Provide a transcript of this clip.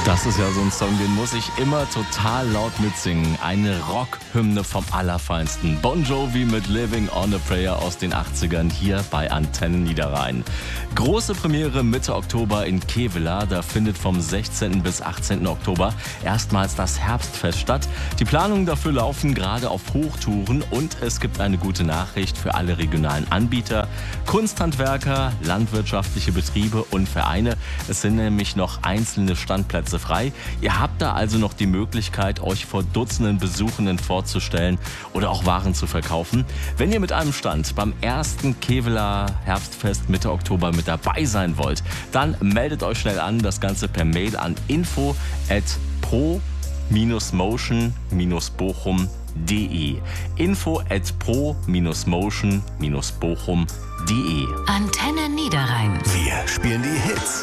Das ist ja so ein Song, den muss ich immer total laut mitsingen. Eine Rockhymne vom Allerfeinsten. Bon Jovi mit Living on a Prayer aus den 80ern hier bei Antenne Niederrhein. Große Premiere Mitte Oktober in Kevela. Da findet vom 16. bis 18. Oktober erstmals das Herbstfest statt. Die Planungen dafür laufen gerade auf Hochtouren und es gibt eine gute Nachricht für alle regionalen Anbieter, Kunsthandwerker, landwirtschaftliche Betriebe und Vereine. Es sind nämlich noch einzelne Standplätze frei. Ihr habt da also noch die Möglichkeit, euch vor Dutzenden Besuchenden vorzustellen oder auch Waren zu verkaufen. Wenn ihr mit einem Stand beim ersten Kevela Herbstfest Mitte Oktober mit dabei sein wollt, dann meldet euch schnell an. Das Ganze per Mail an info@pro-motion-bochum.de. info@pro-motion-bochum.de. Antenne Niederrhein. Wir spielen die Hits.